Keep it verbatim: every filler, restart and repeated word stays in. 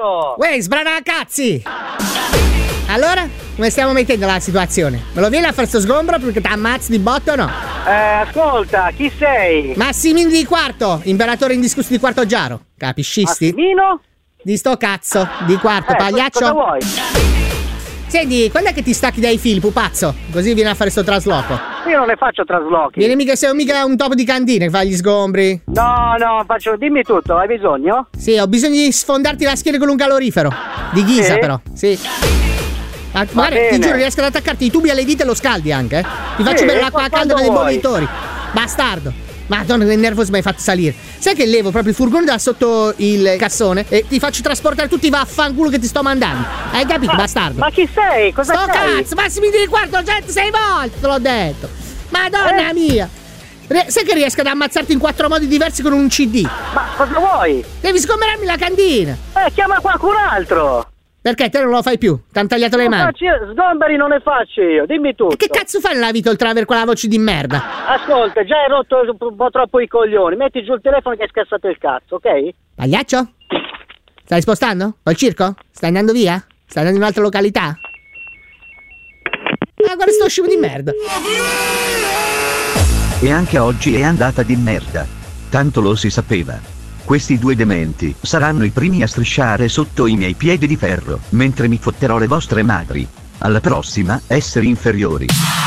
Pronto? Uè, sbrana cazzi! Allora, come stiamo mettendo la situazione? Me lo vieni a fare sto sgombro perché ti ammazzi di botto o no? Eh, ascolta, chi sei? Massimino di Quarto, imperatore indiscusso di Quarto Giaro. Capiscisti? Massimino? Di sto cazzo, di Quarto, Eh, pagliaccio. cosa vuoi? Senti, quando è che ti stacchi dai fili, pupazzo? Così vieni a fare sto trasloco. Io non ne faccio traslochi. Vieni mica, sei mica un topo di cantina che fa gli sgombri. No, no, faccio, dimmi tutto, hai bisogno? Sì, ho bisogno di sfondarti la schiena con un calorifero. Di ghisa, Sì? però, sì. Ma guarda, ti bene. giuro, riesco ad attaccarti i tubi alle dita e lo scaldi anche, eh. Ti faccio Sì, bere l'acqua ma calda quando per i vuoi. bollitori. Bastardo. Madonna, che nervoso mi hai fatto salire. Sai che levo proprio il furgone da sotto il cassone e ti faccio trasportare tutti i vaffanculo che ti sto mandando. Hai capito, Ma, bastardo? ma chi sei? Cosa Sto sei? cazzo, Massimi di Quarto, gente, sei volte, te l'ho detto. Madonna Eh? mia. Rie- sai che riesco ad ammazzarti in quattro modi diversi con un C D? Ma cosa vuoi? Devi sgomberarmi la cantina. Eh, chiama qualcun altro. Perché te non lo fai più? T'han tagliato le Non mani. faccio io, sgomberi non ne faccio io, dimmi tutto. E che cazzo fai nella vita oltre ad avere quella voce di merda? Ascolta, già hai rotto un po' troppo i coglioni. Metti giù il telefono che hai scassato il cazzo, ok? Pagliaccio? Stai spostando? Al circo? Stai andando via? Stai andando in un'altra località? Ah, guarda sto scemo di merda. E anche oggi è andata di merda. Tanto lo si sapeva. Questi due dementi saranno i primi a strisciare sotto i miei piedi di ferro, mentre mi fotterò le vostre madri. Alla prossima, esseri inferiori.